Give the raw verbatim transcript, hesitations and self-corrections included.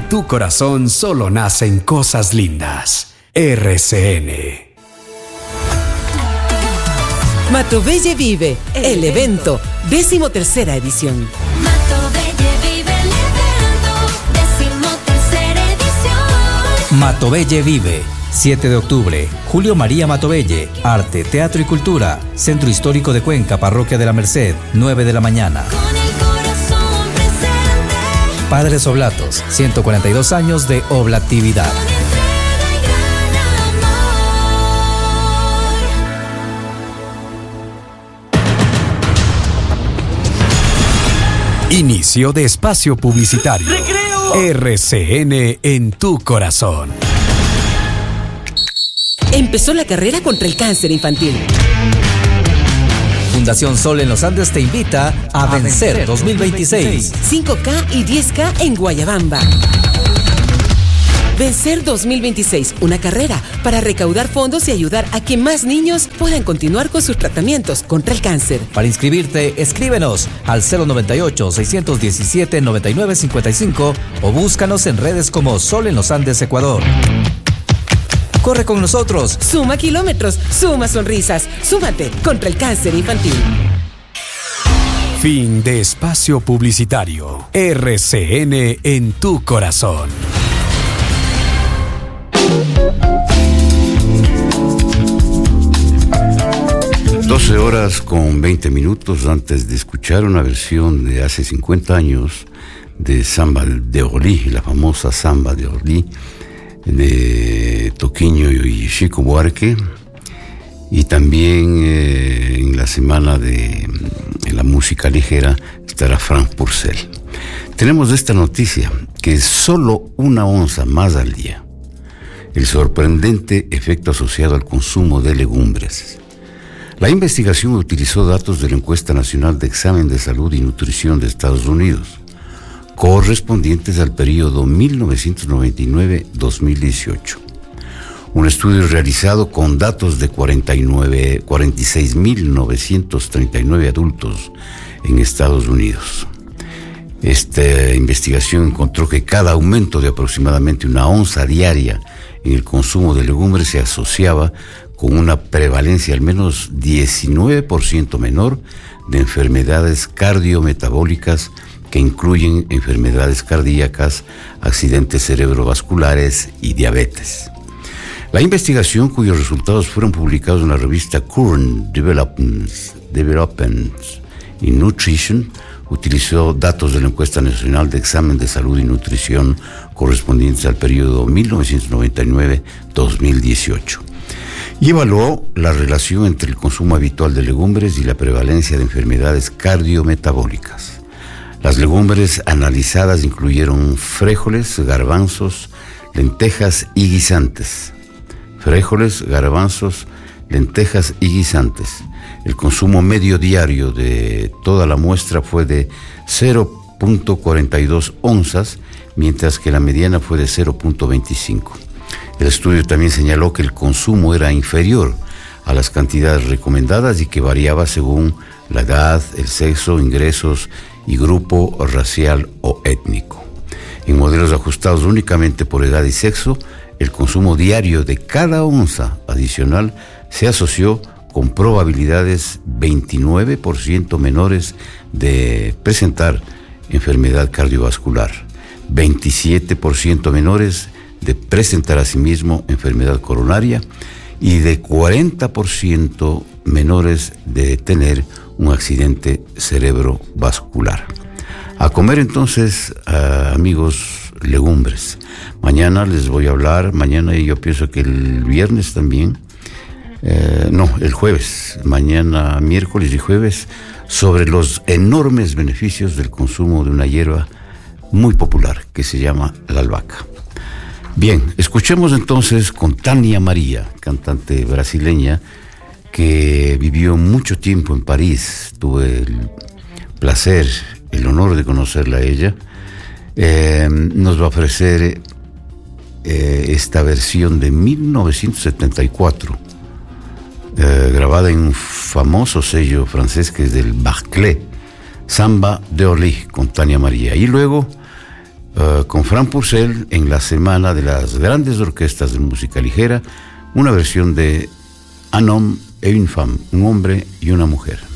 tu corazón solo nacen cosas lindas. R C N. Matovelle Vive, el, el evento, evento, décimo tercera edición. Matovelle Vive, el evento, décimo tercera edición. Matovelle Vive, siete de octubre, Julio María Matovelle, Arte, Teatro y Cultura, Centro Histórico de Cuenca, Parroquia de la Merced, nueve de la mañana. Con el corazón presente. Padres Oblatos, ciento cuarenta y dos años de oblatividad. Inicio de espacio publicitario. ¡Recreo! R C N en tu corazón. Empezó la carrera contra el cáncer infantil. Fundación Sol en los Andes te invita a, a Vencer, vencer dos mil veintiséis. cinco K y diez K en Guayabamba. Vencer dos mil veintiséis, una carrera para recaudar fondos y ayudar a que más niños puedan continuar con sus tratamientos contra el cáncer. Para inscribirte, escríbenos al cero noventa y ocho, seiscientos diecisiete, noventa y nueve cincuenta y cinco o búscanos en redes como Sol en los Andes Ecuador. Corre con nosotros. Suma kilómetros, suma sonrisas, súmate contra el cáncer infantil. Fin de espacio publicitario. R C N en tu corazón. doce horas con veinte minutos antes de escuchar una versión de hace cincuenta años de Samba de Orly, la famosa Samba de Orly de Toquinho y Chico Buarque, y también eh, en la semana de en la música ligera estará Frank Purcell. Tenemos esta noticia, que es solo una onza más al día, el sorprendente efecto asociado al consumo de legumbres. La investigación utilizó datos de la Encuesta Nacional de Examen de Salud y Nutrición de Estados Unidos, correspondientes al periodo mil novecientos noventa y nueve a dos mil dieciocho. Un estudio realizado con datos de cuarenta y seis mil novecientos treinta y nueve adultos en Estados Unidos. Esta investigación encontró que cada aumento de aproximadamente una onza diaria en el consumo de legumbres se asociaba con una prevalencia al menos diecinueve por ciento menor de enfermedades cardiometabólicas que incluyen enfermedades cardíacas, accidentes cerebrovasculares y diabetes. La investigación, cuyos resultados fueron publicados en la revista Current Developments, Developments in Nutrition, utilizó datos de la Encuesta Nacional de Examen de Salud y Nutrición correspondientes al periodo mil novecientos noventa y nueve a dos mil dieciocho. Y evaluó la relación entre el consumo habitual de legumbres y la prevalencia de enfermedades cardiometabólicas. Las legumbres analizadas incluyeron frijoles, garbanzos, lentejas y guisantes. Frijoles, garbanzos, lentejas y guisantes. El consumo medio diario de toda la muestra fue de cero punto cuarenta y dos onzas, mientras que la mediana fue de cero punto veinticinco. El estudio también señaló que el consumo era inferior a las cantidades recomendadas y que variaba según la edad, el sexo, ingresos y grupo racial o étnico. En modelos ajustados únicamente por edad y sexo, el consumo diario de cada onza adicional se asoció con probabilidades veintinueve por ciento menores de presentar enfermedad cardiovascular, veintisiete por ciento menores de presentar asimismo enfermedad coronaria y de cuarenta por ciento menores de tener un accidente cerebrovascular. A comer entonces, uh, amigos, legumbres. Mañana les voy a hablar, mañana y yo pienso que el viernes también, eh, no, el jueves, mañana miércoles y jueves, sobre los enormes beneficios del consumo de una hierba muy popular que se llama la albahaca. Bien, escuchemos entonces con Tania María, cantante brasileña que vivió mucho tiempo en París. Tuve el placer, el honor de conocerla a ella. Eh, nos va a ofrecer eh, esta versión de mil novecientos setenta y cuatro, eh, grabada en un famoso sello francés que es del Barclay, Samba de Orly, con Tania María. Y luego uh, con Fran Purcell en la Semana de las Grandes Orquestas de Música Ligera, una versión de Un homme et une femme, un hombre y una mujer.